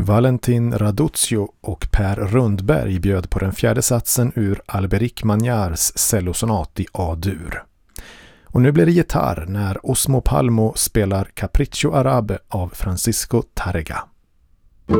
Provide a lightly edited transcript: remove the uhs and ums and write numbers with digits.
Valentin Raduzzo och Per Rundberg bjöd på den fjärde satsen ur Alberic Magnars cellosonat i A-dur. Och nu blir det gitarr när Osmo Palmo spelar Capriccio Arabe av Francisco Tárrega.